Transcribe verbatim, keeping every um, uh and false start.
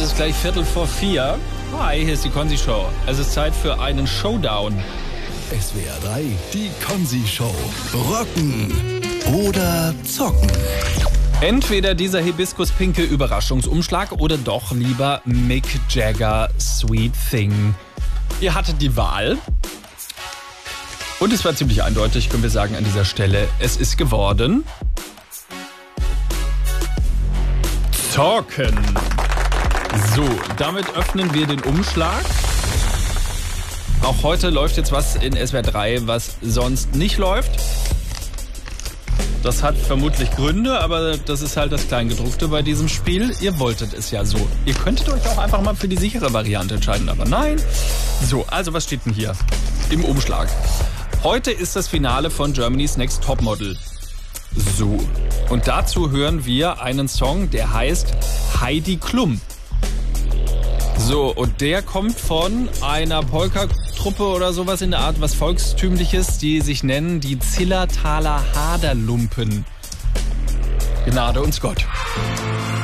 ist gleich Viertel vor vier. Hi, hier ist die Konzi Show. Es ist Zeit für einen Showdown. S W R drei, die Konzi Show. Rocken oder zocken. Entweder dieser Hibiskus-pinke Überraschungsumschlag oder doch lieber Mick Jagger Sweet Thing. Ihr hattet die Wahl. Und es war ziemlich eindeutig, können wir sagen an dieser Stelle. Es ist geworden Zocken. So, damit öffnen wir den Umschlag. Auch heute läuft jetzt was in S W R drei, was sonst nicht läuft. Das hat vermutlich Gründe, aber das ist halt das Kleingedruckte bei diesem Spiel. Ihr wolltet es ja so. Ihr könntet euch auch einfach mal für die sichere Variante entscheiden, aber nein. So, also was steht denn hier im Umschlag? Heute ist das Finale von Germany's Next Topmodel. So, und dazu hören wir einen Song, der heißt Heidi Klum. So, und der kommt von einer Polka-Truppe oder sowas in der Art, was Volkstümliches, die sich nennen die Zillertaler Haderlumpen. Gnade uns Gott.